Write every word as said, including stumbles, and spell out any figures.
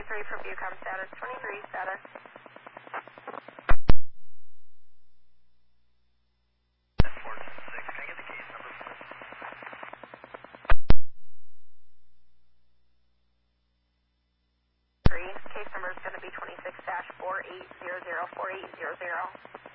twenty-three for Bucom status, twenty-three status. four six, can I get the case number, please? Three, case number is going to be twenty-six dash four eight zero zero four eight zero zero.